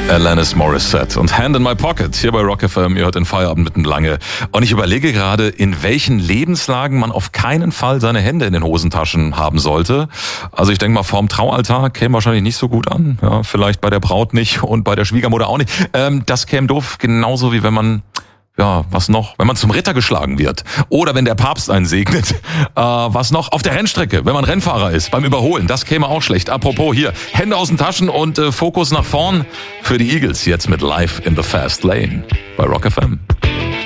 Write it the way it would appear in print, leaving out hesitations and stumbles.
Alanis Morissette und Hand in My Pocket hier bei Rock FM. Ihr hört den Feierabend mitten lange. Und ich überlege gerade, in welchen Lebenslagen man auf keinen Fall seine Hände in den Hosentaschen haben sollte. Also ich denke mal, vorm Traualtar käme wahrscheinlich nicht so gut an. Ja, vielleicht bei der Braut nicht und bei der Schwiegermutter auch nicht. Das käme doof, genauso wie wenn man... Ja, was noch? Wenn man zum Ritter geschlagen wird. Oder wenn der Papst einen segnet. Was noch? Auf der Rennstrecke, wenn man Rennfahrer ist, beim Überholen. Das käme auch schlecht. Apropos hier, Hände aus den Taschen und Fokus nach vorn für die Eagles. Jetzt mit Live in the Fast Lane bei Rock FM.